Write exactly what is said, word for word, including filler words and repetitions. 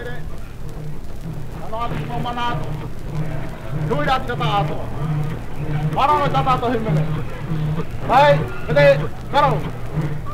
pwede. Ano ating mga manato? Duwi natin sa tato. Parang nagtatatohin mo na. Ay, pwede, karo.